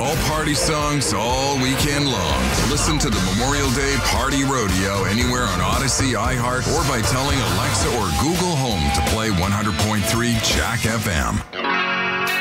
All party songs all weekend long. Listen to the Memorial Day Party Rodeo anywhere on Odyssey, iHeart, or by telling Alexa or Google Home to play 100.3 Jack FM.